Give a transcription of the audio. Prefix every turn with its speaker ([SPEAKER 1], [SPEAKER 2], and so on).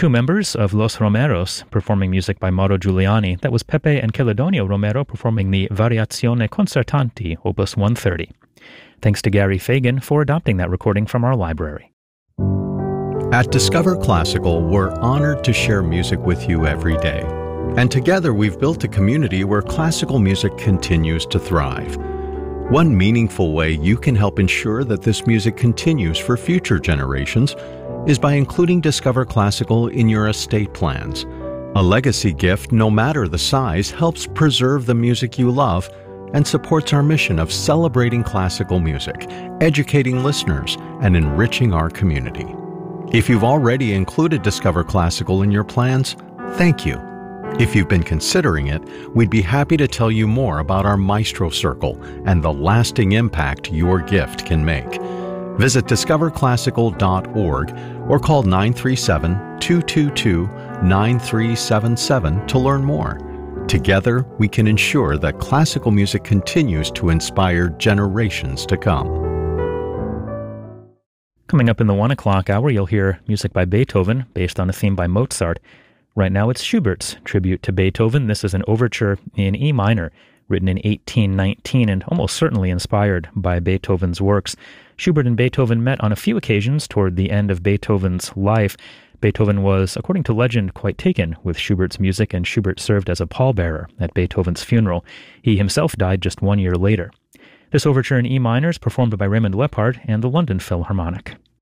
[SPEAKER 1] two members of Los Romeros performing music by Mauro Giuliani. That was Pepe and Celedonio Romero performing the Variazione Concertanti, Opus 130. Thanks to Gary Fagan for adopting that recording from our library.
[SPEAKER 2] At Discover Classical, we're honored to share music with you every day. And together we've built a community where classical music continues to thrive. One meaningful way you can help ensure that this music continues for future generations is by including Discover Classical in your estate plans. A legacy gift, no matter the size, helps preserve the music you love and supports our mission of celebrating classical music, educating listeners, and enriching our community. If you've already included Discover Classical in your plans, thank you. If you've been considering it, we'd be happy to tell you more about our Maestro Circle and the lasting impact your gift can make. Visit discoverclassical.org or call 937-222-9377 to learn more. Together, we can ensure that classical music continues to inspire generations to come.
[SPEAKER 1] Coming up in the 1 o'clock hour, you'll hear music by Beethoven based on a theme by Mozart. Right now, it's Schubert's tribute to Beethoven. This is an overture in E minor, written in 1819 and almost certainly inspired by Beethoven's works. Schubert and Beethoven met on a few occasions toward the end of Beethoven's life. Beethoven was, according to legend, quite taken with Schubert's music, and Schubert served as a pallbearer at Beethoven's funeral. He himself died just 1 year later. This overture in E minor is performed by Raymond Lepard and the London Philharmonic.